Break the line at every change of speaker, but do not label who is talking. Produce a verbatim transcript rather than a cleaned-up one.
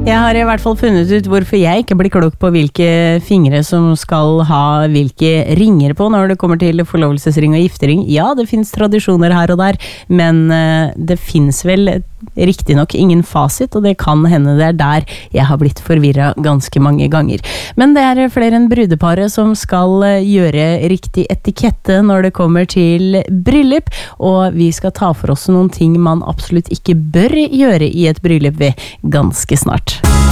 Jeg har i hvert fall funnet ut hvorfor jeg ikke blir klok på hvilke fingre som skal ha hvilke ringer på når det kommer til forlovelsesring og giftering. Ja, det finnes tradisjoner her og der, men det finnes vel riktig nok ingen fasit, og det kan hende det er der jeg har blitt forvirret ganske mange ganger. Men det er flere enn brudeparet som skal gjøre riktig etikette når det kommer til bryllup, og vi skal ta for oss noen ting man absolutt ikke bør gjøre i et bryllup ved ganske snart.